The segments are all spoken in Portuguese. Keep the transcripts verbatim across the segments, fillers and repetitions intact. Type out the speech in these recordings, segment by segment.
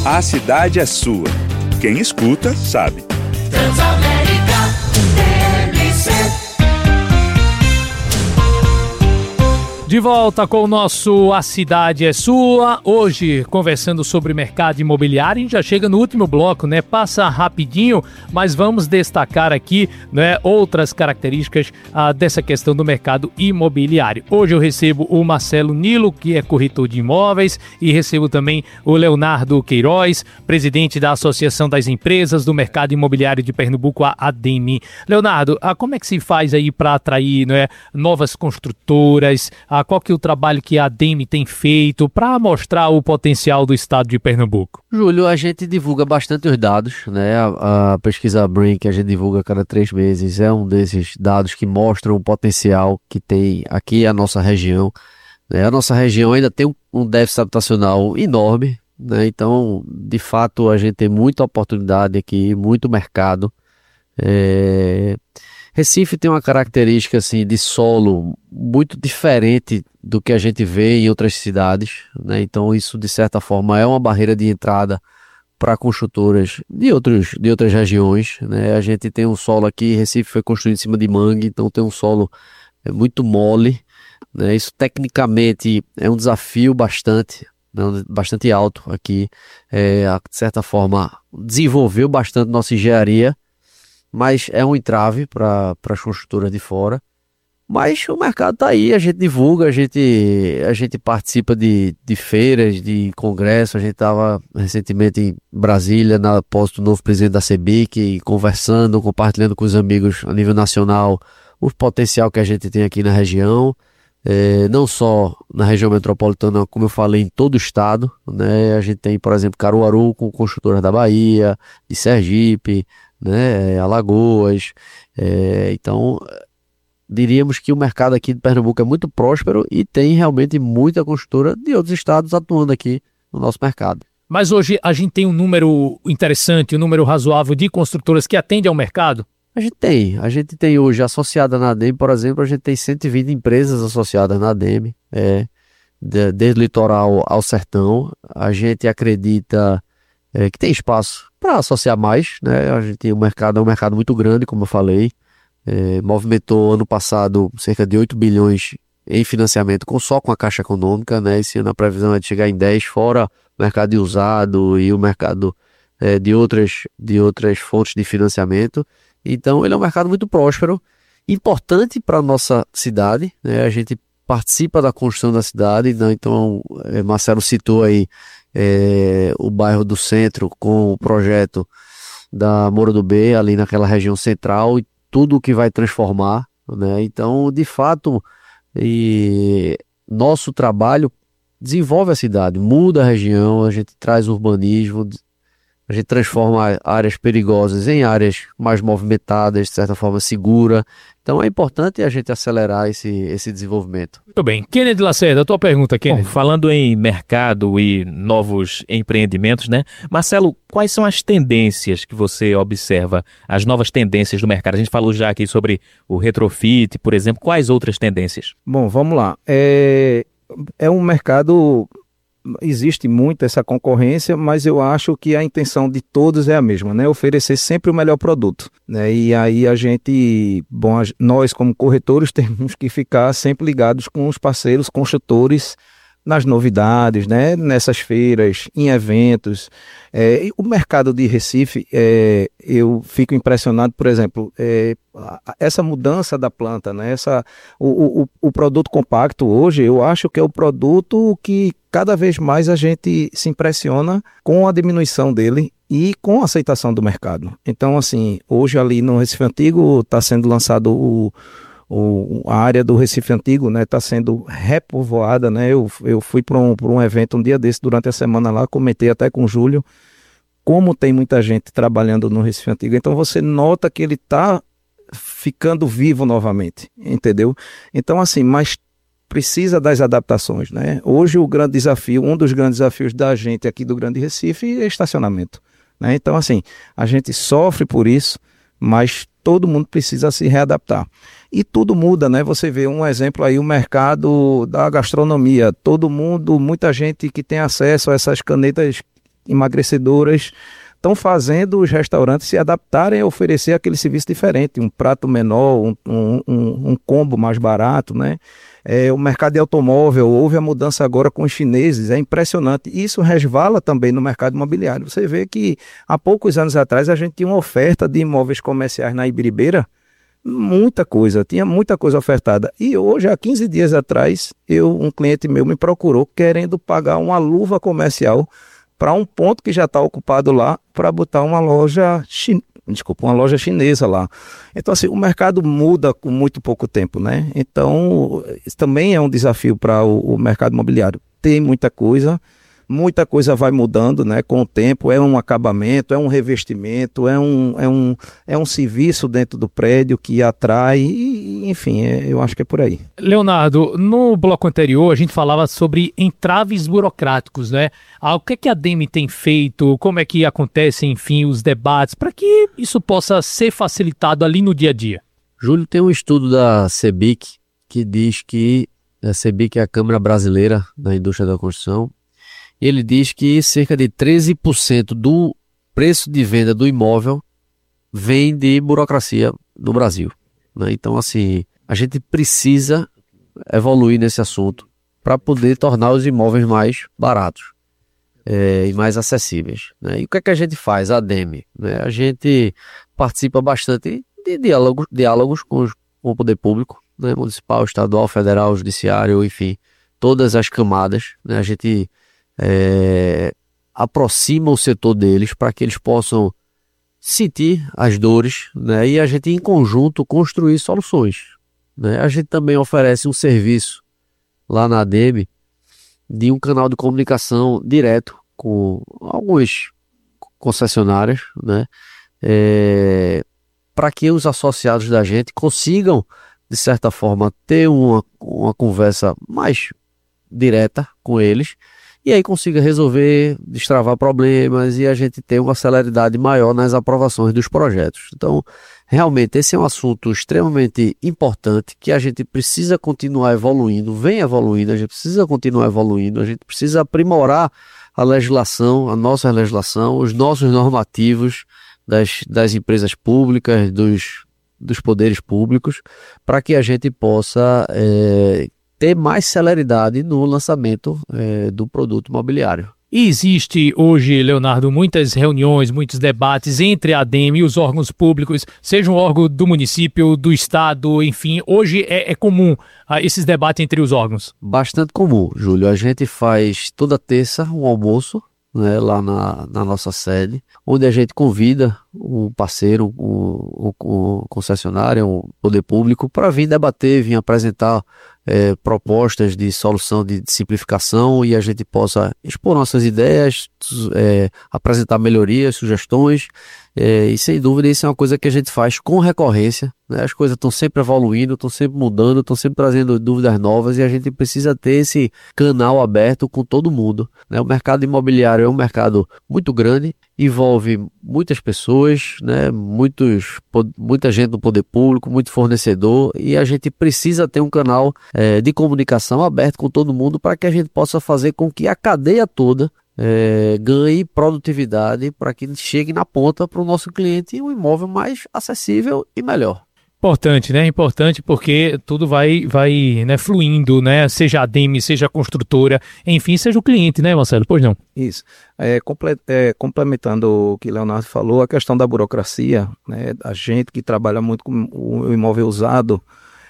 A cidade é sua. Quem escuta, sabe. Transamérica D M C. De volta com o nosso A Cidade é Sua, hoje conversando sobre mercado imobiliário. A gente já chega no último bloco, né? Passa rapidinho, mas vamos destacar aqui, né, outras características ah, dessa questão do mercado imobiliário. Hoje eu recebo o Marcelo Nilo, que é corretor de imóveis, e recebo também o Leonardo Queiroz, presidente da Associação das Empresas do Mercado Imobiliário de Pernambuco, a ADEME. Leonardo, ah, como é que se faz aí para atrair, né, novas construtoras? Ah, qual que é o trabalho que a ADEME tem feito para mostrar o potencial do estado de Pernambuco? Júlio, a gente divulga bastante os dados, né? A, a pesquisa Brain que a gente divulga a cada três meses é um desses dados que mostram o potencial que tem aqui a nossa região, né? A nossa região ainda tem um, um déficit habitacional enorme, né? Então, de fato, a gente tem muita oportunidade aqui, muito mercado. É... Recife tem uma característica assim, de solo muito diferente do que a gente vê em outras cidades, né? Então isso de certa forma é uma barreira de entrada para construtoras de, outros, de outras regiões, né? A gente tem um solo aqui, Recife foi construído em cima de mangue, então tem um solo muito mole, né? Isso tecnicamente é um desafio bastante, né? Bastante alto aqui, é, de certa forma desenvolveu bastante nossa engenharia, mas é um entrave para as construtoras de fora. Mas o mercado está aí, a gente divulga, a gente, a gente participa de, de feiras, de congressos. A gente estava recentemente em Brasília, na posse do novo presidente da CEBIC, conversando, compartilhando com os amigos a nível nacional o potencial que a gente tem aqui na região. É, não só na região metropolitana, como eu falei, em todo o estado, né? A gente tem, por exemplo, Caruaru com construtoras da Bahia, de Sergipe, né, Alagoas, é, então diríamos que o mercado aqui de Pernambuco é muito próspero e tem realmente muita construtora de outros estados atuando aqui no nosso mercado. Mas hoje a gente tem um número interessante, um número razoável de construtoras que atendem ao mercado? A gente tem, a gente tem hoje associada na ADEME, por exemplo, a gente tem cento e vinte empresas associadas na ADEME, é, de, desde o litoral ao sertão. A gente acredita é, que tem espaço para associar mais, né? A gente tem um mercado, é um mercado muito grande, como eu falei, é, movimentou ano passado cerca de oito bilhões em financiamento com, só com a Caixa Econômica, né? Esse ano a previsão é de chegar em dez, fora o mercado de usado e o mercado é, de, outras, de outras fontes de financiamento. Então ele é um mercado muito próspero, importante para a nossa cidade, né? A gente participa da construção da cidade, né? Então é, Marcelo citou aí É, o bairro do Centro com o projeto da Moura do B, ali naquela região central, e tudo o que vai transformar, né? Então, de fato, e nosso trabalho desenvolve a cidade, muda a região, a gente traz urbanismo, a gente transforma áreas perigosas em áreas mais movimentadas, de certa forma segura. Então é importante a gente acelerar esse, esse desenvolvimento. Muito bem. Kennedy Lacerda, a tua pergunta, Kennedy. Bom, falando em mercado e novos empreendimentos, né? Marcelo, quais são as tendências que você observa, as novas tendências do mercado? A gente falou já aqui sobre o retrofit, por exemplo. Quais outras tendências? Bom, vamos lá. É, é um mercado... Existe muito essa concorrência, mas eu acho que a intenção de todos é a mesma, né? Oferecer sempre o melhor produto, né? E aí a gente, bom, nós como corretores temos que ficar sempre ligados com os parceiros construtores nas novidades, né? Nessas feiras, em eventos. É, o mercado de Recife, é, eu fico impressionado, por exemplo, é, essa mudança da planta, né? Essa, o, o, o produto compacto hoje, eu acho que é o produto que cada vez mais a gente se impressiona com a diminuição dele e com a aceitação do mercado. Então, assim, hoje ali no Recife Antigo está sendo lançado o O, a área do Recife Antigo, né, está sendo repovoada, né? Eu, eu fui para um, um evento um dia desse, durante a semana lá, comentei até com o Júlio, como tem muita gente trabalhando no Recife Antigo. Então você nota que ele está ficando vivo novamente, entendeu? Então assim, mas precisa das adaptações, né? Hoje o grande desafio, um dos grandes desafios da gente aqui do Grande Recife é estacionamento, né? Então assim, a gente sofre por isso, mas todo mundo precisa se readaptar. E tudo muda, né? Você vê um exemplo aí, o mercado da gastronomia. Todo mundo, muita gente que tem acesso a essas canetas emagrecedoras, estão fazendo os restaurantes se adaptarem a oferecer aquele serviço diferente, um prato menor, um, um, um, um combo mais barato, né? É, o mercado de automóvel, houve a mudança agora com os chineses, é impressionante. Isso resvala também no mercado imobiliário. Você vê que há poucos anos atrás a gente tinha uma oferta de imóveis comerciais na Ibiribeira, muita coisa, tinha muita coisa ofertada. E hoje, há quinze dias atrás, eu, um cliente meu me procurou querendo pagar uma luva comercial para um ponto que já está ocupado lá, para botar uma loja chinesa. Desculpa, uma loja chinesa lá. Então, assim, o mercado muda com muito pouco tempo, né? Então, isso também é um desafio para o, o mercado imobiliário. Tem muita coisa, muita coisa vai mudando, né? Com o tempo, é um acabamento, é um revestimento, é um, é um, é um serviço dentro do prédio que atrai, e, enfim, é, eu acho que é por aí. Leonardo, no bloco anterior a gente falava sobre entraves burocráticos, né? Ah, o que é que a Demi tem feito, como é que acontecem, enfim, os debates, para que isso possa ser facilitado ali no dia a dia? Júlio, tem um estudo da CEBIC que diz que a CEBIC é a Câmara Brasileira da Indústria da Construção. Ele diz que cerca de treze por cento do preço de venda do imóvel vem de burocracia no Brasil, né? Então, assim, a gente precisa evoluir nesse assunto para poder tornar os imóveis mais baratos é, e mais acessíveis, né? E o que é que a gente faz, a Demi? Né? A gente participa bastante de diálogos, diálogos com, os, com o poder público, né? Municipal, estadual, federal, judiciário, enfim, todas as camadas, né? A gente É, aproxima o setor deles para que eles possam sentir as dores, né, e a gente em conjunto construir soluções, né? A gente também oferece um serviço lá na Demi de um canal de comunicação direto com algumas concessionárias, né, é, para que os associados da gente consigam, de certa forma, ter uma, uma conversa mais direta com eles, e aí consiga resolver, destravar problemas e a gente ter uma celeridade maior nas aprovações dos projetos. Então, realmente, esse é um assunto extremamente importante que a gente precisa continuar evoluindo, vem evoluindo, a gente precisa continuar evoluindo, a gente precisa aprimorar a legislação, a nossa legislação, os nossos normativos das, das empresas públicas, dos, dos poderes públicos, para que a gente possa É, ter mais celeridade no lançamento é, do produto imobiliário. E existe hoje, Leonardo, muitas reuniões, muitos debates entre a Demi e os órgãos públicos, seja um órgão do município, do estado, enfim, hoje é, é comum ah, esses debates entre os órgãos? Bastante comum, Júlio. A gente faz toda terça um almoço, né, lá na, na nossa sede, onde a gente convida um parceiro, um, um, um concessionário, um poder público, para vir debater, vir apresentar É, propostas de solução de, de simplificação e a gente possa expor nossas ideias, é, apresentar melhorias, sugestões, é, e sem dúvida isso é uma coisa que a gente faz com recorrência, né? As coisas estão sempre evoluindo, estão sempre mudando, estão sempre trazendo dúvidas novas e a gente precisa ter esse canal aberto com todo mundo, né? O mercado imobiliário é um mercado muito grande, envolve muitas pessoas, né? Muitos, muita gente do poder público, muito fornecedor, e a gente precisa ter um canal é, de comunicação aberto com todo mundo para que a gente possa fazer com que a cadeia toda é, ganhe produtividade para que chegue na ponta para o nosso cliente um imóvel mais acessível e melhor. Importante, né? Importante porque tudo vai, vai né, fluindo, né? Seja a Demi, seja a construtora, enfim, seja o cliente, né, Marcelo? Pois não? Isso. É, comple- é, complementando o que o Leonardo falou, a questão da burocracia, né? A gente que trabalha muito com o imóvel usado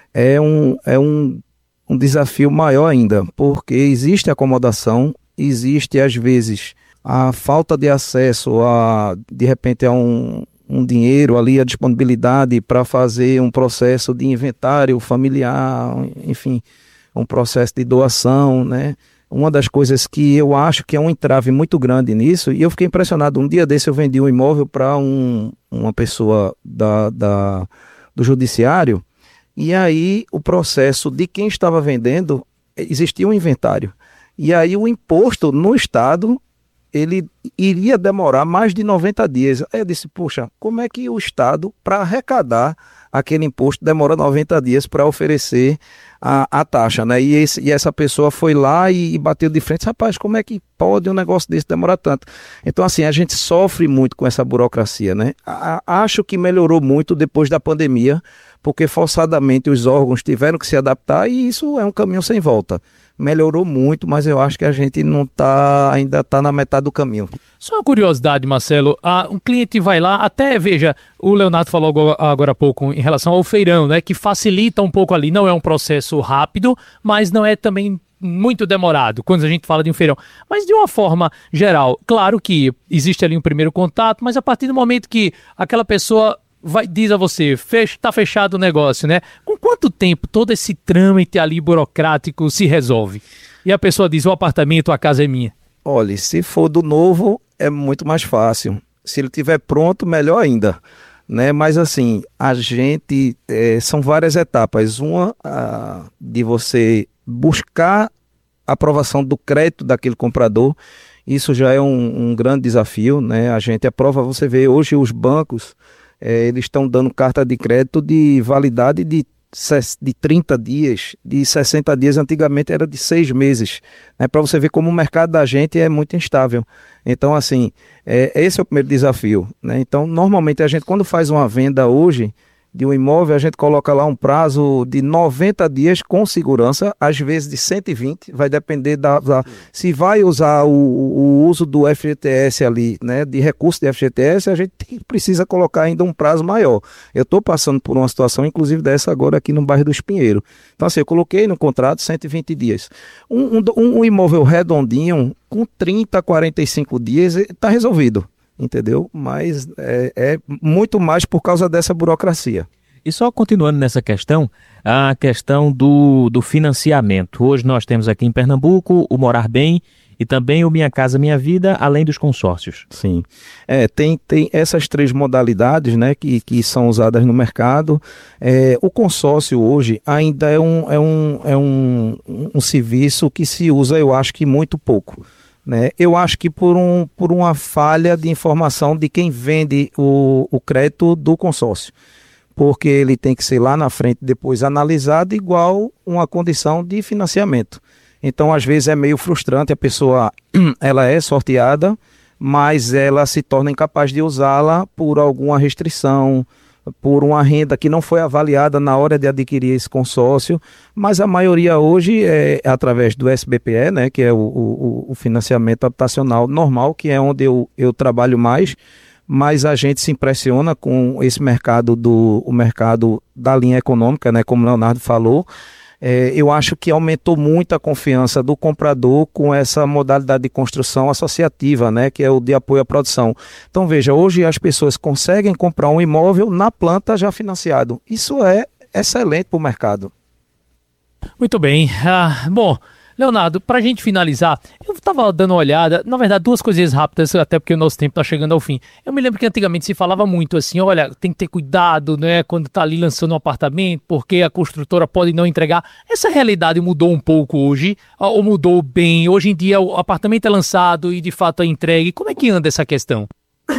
é um, é um, um desafio maior ainda, porque existe acomodação, existe às vezes a falta de acesso a, de repente, a um um dinheiro ali, a disponibilidade para fazer um processo de inventário familiar, enfim, um processo de doação, né? Uma das coisas que eu acho que é um entrave muito grande nisso, e eu fiquei impressionado, um dia desse eu vendi um imóvel para um, uma pessoa da, da, do judiciário, e aí o processo de quem estava vendendo, existia um inventário, e aí o imposto no estado ele iria demorar mais de noventa dias. Aí eu disse, poxa, como é que o Estado, para arrecadar aquele imposto demora noventa dias para oferecer a, a taxa, né? E, esse, e essa pessoa foi lá e, e bateu de frente, rapaz, como é que pode um negócio desse demorar tanto? Então, assim, a gente sofre muito com essa burocracia, né? A, acho que melhorou muito depois da pandemia, porque forçadamente os órgãos tiveram que se adaptar e isso é um caminho sem volta. Melhorou muito, mas eu acho que a gente não tá, ainda está na metade do caminho. Só uma curiosidade, Marcelo, ah, um cliente vai lá, até veja, o Leonardo falou agora, agora há pouco em relação ao feirão, né, que facilita um pouco ali, não é um processo rápido, mas não é também muito demorado quando a gente fala de um feirão. Mas de uma forma geral, claro que existe ali um primeiro contato, mas a partir do momento que aquela pessoa vai, diz a você, está fechado o negócio, né? Com quanto tempo todo esse trâmite ali burocrático se resolve? E a pessoa diz, o apartamento, a casa é minha. Olha, se for do novo, é muito mais fácil. Se ele estiver pronto, melhor ainda. Né? Mas assim, a gente, é, são várias etapas. Uma, a, de você buscar a aprovação do crédito daquele comprador. Isso já é um, um grande desafio, né? A gente aprova, você vê hoje os bancos, É, eles estão dando carta de crédito de validade de, de trinta dias, de sessenta dias, antigamente era de seis meses, né, para você ver como o mercado da gente é muito instável. Então, assim, é, esse é o primeiro desafio, né? Então, normalmente a gente, quando faz uma venda hoje de um imóvel, a gente coloca lá um prazo de noventa dias com segurança, às vezes de cento e vinte, vai depender da, da se vai usar o, o uso do F G T S ali, né, de recurso de F G T S, a gente tem, precisa colocar ainda um prazo maior. Eu estou passando por uma situação, inclusive dessa agora aqui no bairro do Espinheiro. Então assim, eu coloquei no contrato cento e vinte dias. Um, um, um imóvel redondinho, com trinta, quarenta e cinco dias, está resolvido. Entendeu? Mas é, é muito mais por causa dessa burocracia. E só continuando nessa questão, a questão do, do financiamento. Hoje nós temos aqui em Pernambuco o Morar Bem e também o Minha Casa Minha Vida, além dos consórcios. Sim, é, tem, tem essas três modalidades, né, que, que são usadas no mercado. É, o consórcio hoje ainda é, um, é, um, é um, um serviço que se usa, eu acho que muito pouco. Né? Eu acho que por, um, por uma falha de informação de quem vende o, o crédito do consórcio, porque ele tem que ser lá na frente depois analisado igual uma condição de financiamento. Então, às vezes é meio frustrante, a pessoa ela é sorteada, mas ela se torna incapaz de usá-la por alguma restrição, por uma renda que não foi avaliada na hora de adquirir esse consórcio, mas a maioria hoje é através do S B P E, né, que é o, o, o financiamento habitacional normal, que é onde eu, eu trabalho mais, mas a gente se impressiona com esse mercado, do, o mercado da linha econômica, né, como o Leonardo falou. É, eu acho que aumentou muito a confiança do comprador com essa modalidade de construção associativa, né, que é o de apoio à produção. Então veja, hoje as pessoas conseguem comprar um imóvel na planta já financiado. Isso é excelente para o mercado. Muito bem. Ah, bom, Leonardo, para a gente finalizar, eu estava dando uma olhada, na verdade, duas coisinhas rápidas, até porque o nosso tempo está chegando ao fim. Eu me lembro que antigamente se falava muito assim, olha, tem que ter cuidado, né, quando está ali lançando um apartamento, porque a construtora pode não entregar. Essa realidade mudou um pouco hoje, ou mudou bem? Hoje em dia o apartamento é lançado e de fato é entregue. Como é que anda essa questão?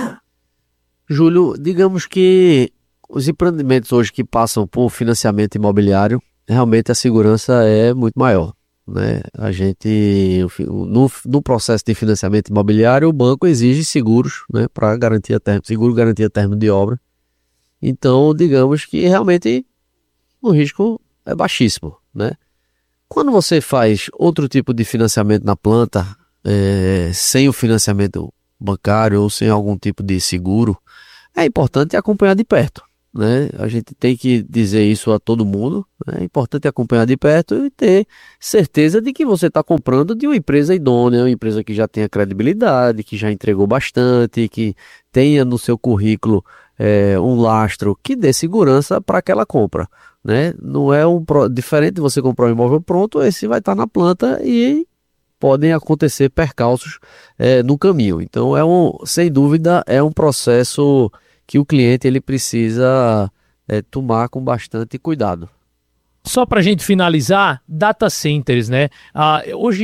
Júlio, digamos que os empreendimentos hoje que passam por financiamento imobiliário, realmente a segurança é muito maior. Né? A gente, no, no processo de financiamento imobiliário, o banco exige seguros, né, para garantir termo, seguro garantia termo de obra. Então, digamos que realmente o risco é baixíssimo, né? Quando você faz outro tipo de financiamento na planta, é, sem o financiamento bancário ou sem algum tipo de seguro, é importante acompanhar de perto. Né? A gente tem que dizer isso a todo mundo, né? É importante acompanhar de perto e ter certeza de que você está comprando de uma empresa idônea, uma empresa que já tenha credibilidade, que já entregou bastante, que tenha no seu currículo é, um lastro que dê segurança para aquela compra. Né? Não é um diferente de você comprar um imóvel pronto, esse vai estar na planta e podem acontecer percalços é, no caminho. Então, é um, sem dúvida, é um processo que o cliente ele precisa é, tomar com bastante cuidado. Só para a gente finalizar, data centers, né? Ah, hoje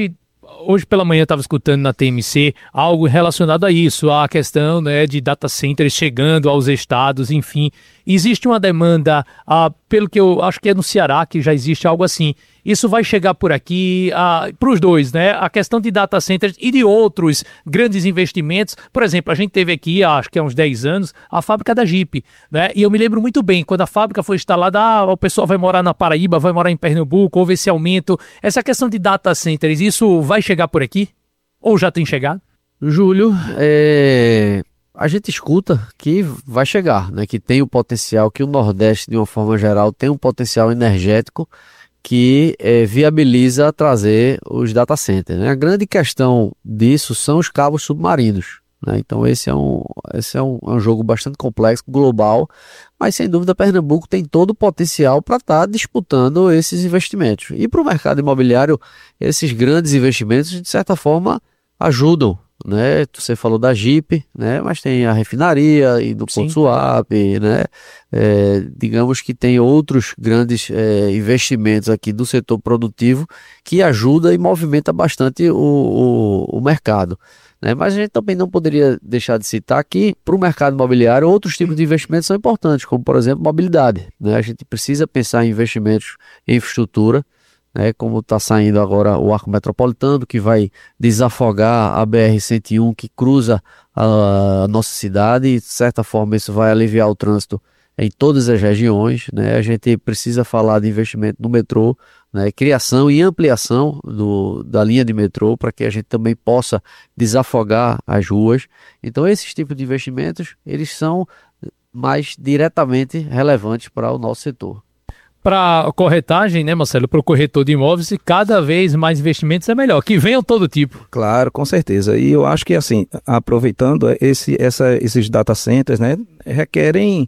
hoje pela manhã eu estava escutando na T M C algo relacionado a isso, a questão, né, de data centers chegando aos estados, enfim. Existe uma demanda, ah, pelo que eu acho que é no Ceará que já existe algo assim. Isso vai chegar por aqui ah, para os dois, né? A questão de data centers e de outros grandes investimentos. Por exemplo, a gente teve aqui, acho que há uns dez anos, a fábrica da Jeep, né? E eu me lembro muito bem, quando a fábrica foi instalada, ah, o pessoal vai morar na Paraíba, vai morar em Pernambuco, houve esse aumento. Essa questão de data centers, isso vai chegar por aqui? Ou já tem chegado? Júlio, é... a gente escuta que vai chegar, né? Que tem o potencial, que o Nordeste, de uma forma geral, tem um potencial energético que é, viabiliza trazer os data centers, né? A grande questão disso são os cabos submarinos, né? Então esse é, um, esse é um, é um jogo bastante complexo, global, mas sem dúvida Pernambuco tem todo o potencial para estar tá disputando esses investimentos. E para o mercado imobiliário, esses grandes investimentos, de certa forma, ajudam, né? Você falou da Jeep, né? Mas tem a refinaria e do Ponto Swap, né? É, digamos que tem outros grandes é, investimentos aqui do setor produtivo que ajuda e movimenta bastante o, o, o mercado, né? Mas a gente também não poderia deixar de citar que para o mercado imobiliário outros tipos de investimentos são importantes, como por exemplo mobilidade, né? A gente precisa pensar em investimentos em infraestrutura, né, como está saindo agora o Arco Metropolitano, que vai desafogar a B R cento e um que cruza a nossa cidade e de certa forma isso vai aliviar o trânsito em todas as regiões, né? A gente precisa falar de investimento no metrô, né, criação e ampliação do, da linha de metrô para que a gente também possa desafogar as ruas. Então esses tipos de investimentos, eles são mais diretamente relevantes para o nosso setor. Para corretagem, né, Marcelo, para o corretor de imóveis, e cada vez mais investimentos é melhor, que venham todo tipo. Claro, com certeza. E eu acho que, assim, aproveitando, esse, essa, esses data centers, né, requerem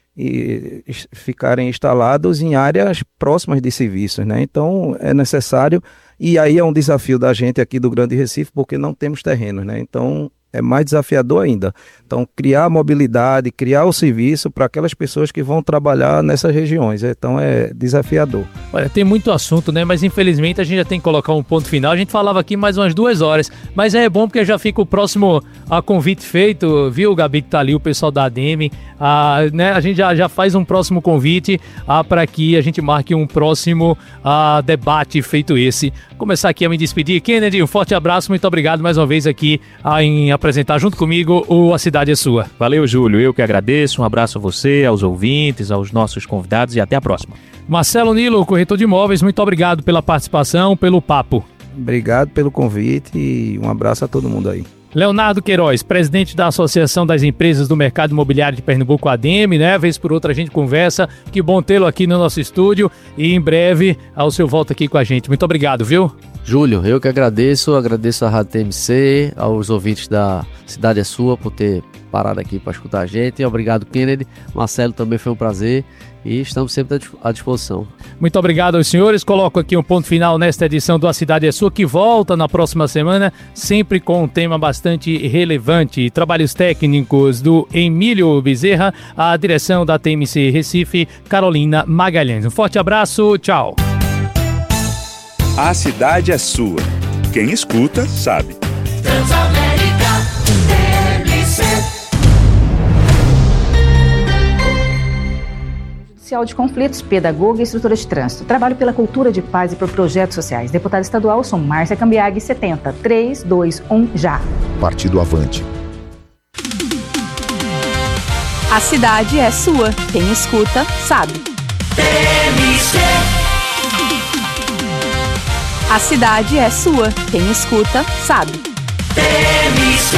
e, ficarem instalados em áreas próximas de serviços, né? Então, é necessário, e aí é um desafio da gente aqui do Grande Recife, porque não temos terrenos, né? Então, é mais desafiador ainda. Então, criar mobilidade, criar o serviço para aquelas pessoas que vão trabalhar nessas regiões. Então, é desafiador. Olha, tem muito assunto, né? Mas, infelizmente, a gente já tem que colocar um ponto final. A gente falava aqui mais umas duas horas. Mas é bom porque já fica o próximo a convite feito, viu, Gabi, que tá ali, o pessoal da A D M. Ah, né? A gente já, já faz um próximo convite ah, para que a gente marque um próximo ah, debate feito esse. Vou começar aqui a me despedir. Kennedy, um forte abraço. Muito obrigado mais uma vez aqui ah, em apresentar junto comigo o A Cidade é Sua. Valeu, Júlio. Eu que agradeço. Um abraço a você, aos ouvintes, aos nossos convidados e até a próxima. Marcelo Nilo, corretor de imóveis, muito obrigado pela participação, pelo papo. Obrigado pelo convite e um abraço a todo mundo aí. Leonardo Queiroz, presidente da Associação das Empresas do Mercado Imobiliário de Pernambuco, A D M, né? Vez por outra a gente conversa. Que bom tê-lo aqui no nosso estúdio e em breve ao seu volta aqui com a gente. Muito obrigado, viu? Júlio, eu que agradeço, agradeço a Rádio T M C, aos ouvintes da Cidade é Sua por ter parado aqui para escutar a gente. Obrigado, Kennedy. Marcelo, também foi um prazer e estamos sempre à disposição. Muito obrigado aos senhores. Coloco aqui um ponto final nesta edição do A Cidade é Sua, que volta na próxima semana, sempre com um tema bastante relevante. Trabalhos técnicos do Emílio Bezerra, a direção da T M C Recife, Carolina Magalhães. Um forte abraço, tchau. A Cidade é Sua. Quem escuta, sabe. Transamérica T M C. Judicial de Conflitos, pedagoga e instrutora de trânsito. Trabalho pela cultura de paz e por projetos sociais. Deputada estadual, sou Márcia Cambiag, setenta, três, dois, um, já. Partido Avante. A cidade é sua. Quem escuta, sabe. T M C. A cidade é sua. Quem escuta, sabe. T M C.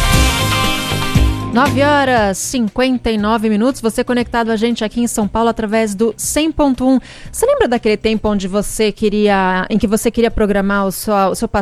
nove horas e cinquenta e nove minutos, você conectado a gente aqui em São Paulo através do cem ponto um. Você lembra daquele tempo onde você queria, em que você queria programar o seu, o seu passeio